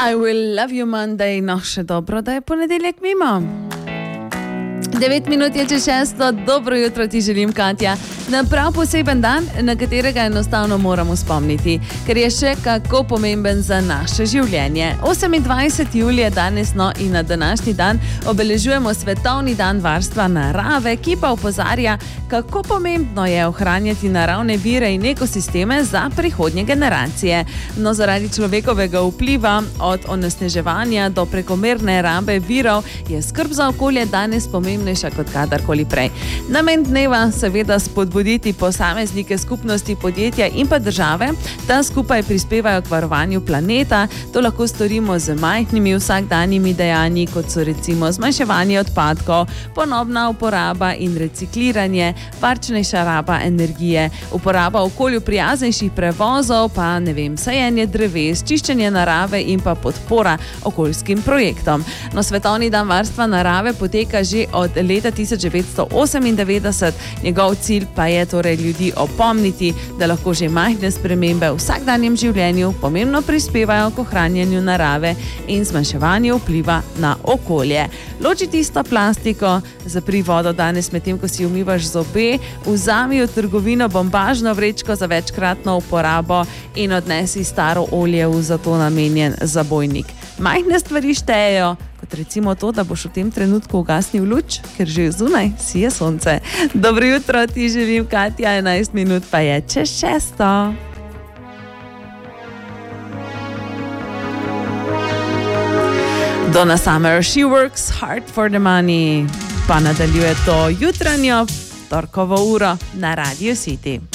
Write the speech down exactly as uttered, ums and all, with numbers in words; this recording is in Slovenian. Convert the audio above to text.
I will love you Monday, no še dobro, da je ponedeljek mimo. devet minut je čez šesto, dobro jutro ti želim, Katja. Na prav poseben dan, na katerega enostavno moramo spomniti, ker je še kako pomemben za naše življenje. osemindvajseti julij je danes, no, in na današnji dan obeležujemo Svetovni dan varstva narave, ki pa opozarja, kako pomembno je ohranjati naravne vire in ekosisteme za prihodnje generacije. No, zaradi človekovega vpliva, od onesnaževanja do prekomerne rabe virov, je skrb za okolje danes pomembnejša kot kadarkoli prej. Namen dneva seveda spodbuditi posameznike, skupnosti, podjetja in pa države, da skupaj prispevajo k varovanju planeta. To lahko storimo z majhnimi vsakdanjimi dejanji, kot so recimo zmanjševanje odpadkov, ponovna uporaba in recikliranje, varčnejša raba energije, uporaba okolju prijaznejših prevozov, pa ne vem, sajenje dreves, čiščenje narave in pa podpora okoljskim projektom. No, Svetovni dan varstva narave poteka že od leta tisoč devetsto osemindevetdeset, njegov cilj pa je torej ljudi opomniti, da lahko že majhne spremembe v vsakdanjem življenju pomembno prispevajo k ohranjanju narave in zmanjševanju vpliva na okolje. Loči tisto plastiko, zapri vodo danes medtem, ko si umivaš zobe, vzami v trgovino bombažno vrečko za večkratno uporabo in odnesi staro olje v za to namenjen zabojnik. Majhne stvari štejejo, kot recimo to, da boš v tem trenutku ugasnil luč, ker že zunaj sije sonce. Dobro jutro ti želim, Katja, enajst minut pa je čez šesto. Donna Summer, She Works Hard for the Money. Pa nadaljuje to jutranjo torkovo uro na Radio City.